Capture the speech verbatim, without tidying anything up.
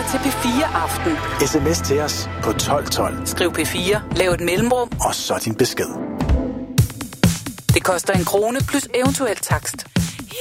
til P fire Aften. Sms til os på tolv tolv. Skriv P fire, lav et mellemrum, og så din besked. det koster en krone plus eventuel takst.